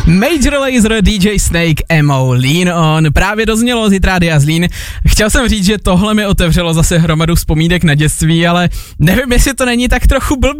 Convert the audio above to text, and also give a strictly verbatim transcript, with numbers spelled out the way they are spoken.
Major Lazer, D J Snake, M O, Lean On. Právě doznělo z Rádia Zlín. Chtěl jsem říct, že tohle mi otevřelo zase hromadu vzpomínek na dětství, ale nevím, jestli to není tak trochu blbý.